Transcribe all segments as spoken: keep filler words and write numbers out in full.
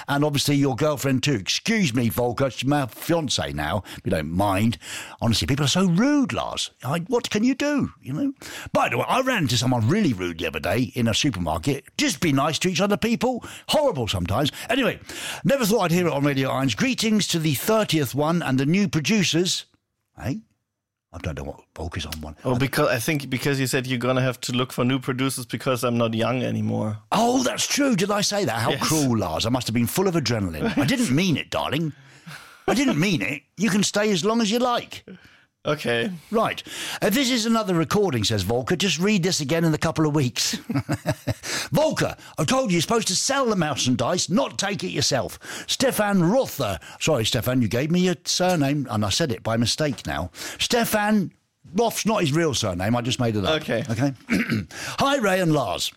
and obviously your girlfriend too. Excuse me, Volker, she's my fiancée now, if you don't mind. Honestly, people are so rude, Lars. I, what can you do, you know? By the way, I ran into someone really rude the other day in a supermarket. Just be nice to each other, people. Horrible sometimes. Anyway, never thought I'd hear it on Radio Irons. Greetings to the thirtieth one and the new producers. Hey? I don't know what Volker's on one. Oh, because I think because you said you're going to have to look for new producers because I'm not young anymore. Oh, that's true. Did I say that? How yes. cruel, Lars. I must have been full of adrenaline. I didn't mean it, darling. I didn't mean it. You can stay as long as you like. Okay. Right. Uh, this is another recording, says Volker. Just read this again in a couple of weeks. Volker, I told you you're supposed to sell the mouse and dice, not take it yourself. Stefan Rother. Sorry, Stefan, you gave me your surname, and I said it by mistake now. Stefan Roth's not his real surname. I just made it up. Okay. Okay. Hi, Ray and Lars.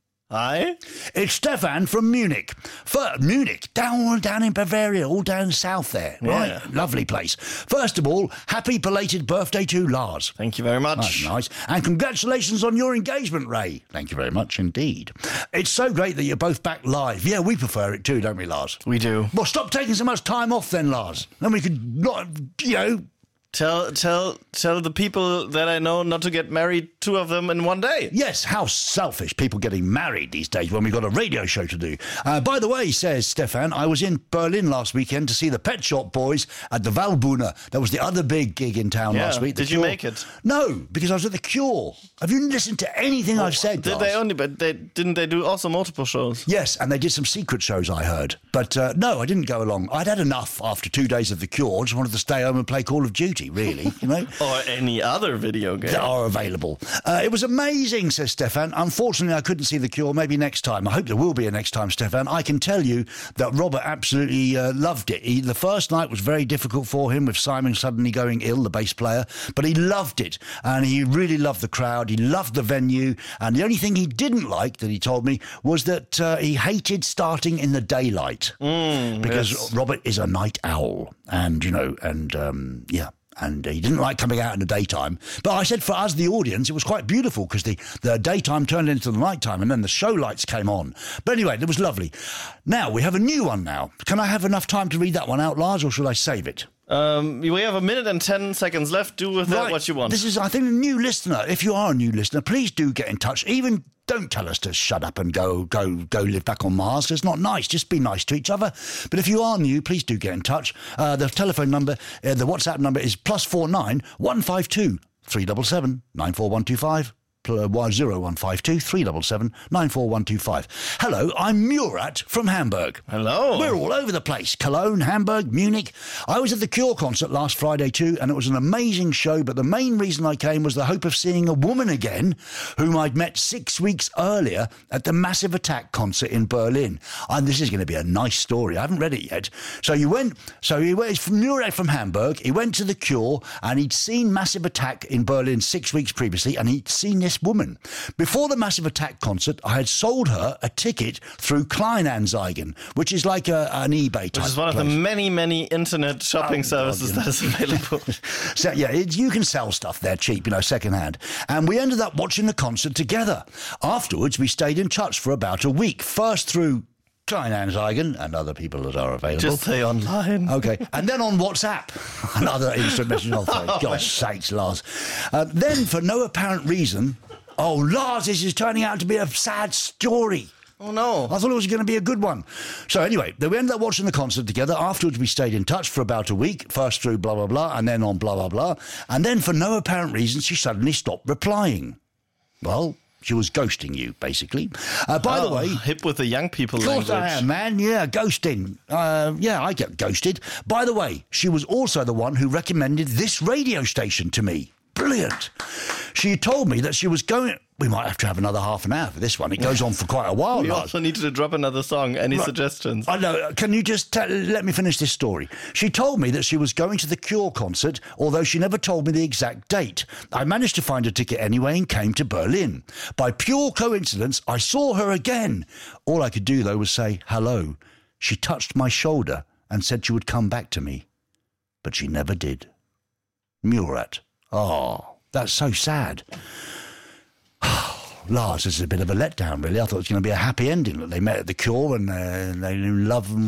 Hi. It's Stefan from Munich. For, Munich, down down in Bavaria, all down south there. Right? Yeah. Lovely place. First of all, happy belated birthday to Lars. Thank you very much. That's nice. And congratulations on your engagement, Ray. Thank you very much indeed. It's so great that you're both back live. Yeah, we prefer it too, don't we, Lars? We do. Well, stop taking so much time off then, Lars. Then we could not, you know... Tell tell tell the people that I know not to get married, two of them in one day. Yes, how selfish, people getting married these days when we've got a radio show to do. Uh, by the way, says Stefan, I was in Berlin last weekend to see the Pet Shop Boys at the Waldbühne. That was the other big gig in town Yeah. last week. The Did you Cure. make it? No, because I was at the Cure. Have you listened to anything I've said, Did Lars? they only? But they didn't. They do also multiple shows. Yes, and they did some secret shows, I heard. But uh, no, I didn't go along. I'd had enough after two days of the Cure. I just wanted to stay home and play Call of Duty, really, you know. Or any other video game. That are available. Uh, it was amazing, says Stefan. Unfortunately, I couldn't see the Cure. Maybe next time. I hope there will be a next time, Stefan. I can tell you that Robert absolutely uh, loved it. He, the first night was very difficult for him with Simon suddenly going ill, the bass player, but he loved it. And he really loved the crowd. He loved the venue. And the only thing he didn't like, that he told me, was that uh, he hated starting in the daylight. Mm, because yes. Robert is a night owl. And, you know, and, um, yeah. And he didn't like coming out in the daytime. But I said for us, the audience, it was quite beautiful because the, the daytime turned into the nighttime and then the show lights came on. But anyway, it was lovely. Now, we have a new one now. Can I have enough time to read that one out, Lars, or should I save it? Um, we have a minute and ten seconds left. Do with that Right. what you want. This is, I think, a new listener. If you are a new listener, please do get in touch. Even don't tell us to shut up and go go go live back on Mars. It's not nice. Just be nice to each other. But if you are new, please do get in touch. Uh, the telephone number, uh, the WhatsApp number is plus four nine one five two three seven seven nine four one two five. zero one five two three seven seven nine four one two five. Hello, I'm Murat from Hamburg. Hello. We're all over the place. Cologne, Hamburg, Munich. I was at the Cure concert last Friday too, and it was an amazing show, but the main reason I came was the hope of seeing a woman again whom I'd met six weeks earlier at the Massive Attack concert in Berlin. And this is going to be a nice story. I haven't read it yet. So you went, so he went from Murat from Hamburg, he went to the Cure, and he'd seen Massive Attack in Berlin six weeks previously, and he'd seen this woman. Before the Massive Attack concert, I had sold her a ticket through Kleinanzeigen, which is like a, an eBay type Which is one place. of the many, many internet shopping Oh, services God, that is available. So, yeah, it, you can sell stuff there cheap, you know, secondhand. And we ended up watching the concert together. Afterwards, we stayed in touch for about a week. First through Kleinanzeigen and other people that are available. Just say online. Okay, and then on WhatsApp, another instant message. Oh, for God's sakes, Lars. Uh, then, for no apparent reason, oh, Lars, this is turning out to be a sad story. Oh, no. I thought it was going to be a good one. So anyway, we ended up watching the concert together. Afterwards, we stayed in touch for about a week, first through blah, blah, blah, and then on blah, blah, blah. And then, for no apparent reason, she suddenly stopped replying. Well, she was ghosting you, basically. Uh, by oh, the way... hip with the young people Of course language. I am, man. Yeah, ghosting. Uh, yeah, I get ghosted. By the way, she was also the one who recommended this radio station to me. Brilliant. She told me that she was going... We might have to have another half an hour for this one. It goes on for quite a while. We Lars. also need to drop another song. Any Right. suggestions? I know. Can you just tell, let me finish this story? She told me that she was going to the Cure concert, although she never told me the exact date. I managed to find a ticket anyway and came to Berlin. By pure coincidence, I saw her again. All I could do, though, was say hello. She touched my shoulder and said she would come back to me. But she never did. Murat. Oh, that's so sad. Lars, this is a bit of a letdown, really. I thought it was going to be a happy ending. That they met at the Cure and uh, they love